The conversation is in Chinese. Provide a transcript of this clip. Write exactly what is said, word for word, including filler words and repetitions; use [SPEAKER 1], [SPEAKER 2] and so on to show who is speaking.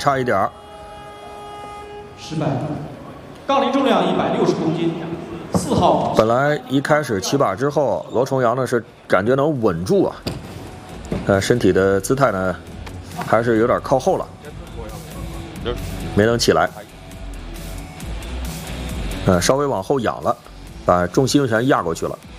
[SPEAKER 1] 差一点儿。
[SPEAKER 2] 失败。杠铃重量一百六十公斤，四号。
[SPEAKER 1] 本来一开始起把之后，罗重阳呢是感觉能稳住啊，呃，身体的姿态呢还是有点靠后了，没能起来，呃，稍微往后仰了，把重心全压过去了。